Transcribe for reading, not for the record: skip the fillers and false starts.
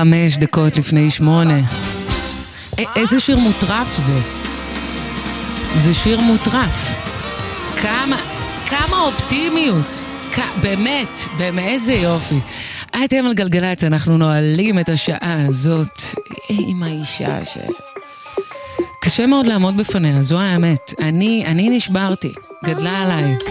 5:55. איזה שיר מוטרף זה? זה שיר מוטרף. כמה אופטימיות. באמת, איזה יופי. אתם על גלגלצ, אנחנו נועלים את השעה הזאת עם האישה קשה מאוד לעמוד בפניה, זו האמת. אני נשברתי, גדלה עליי.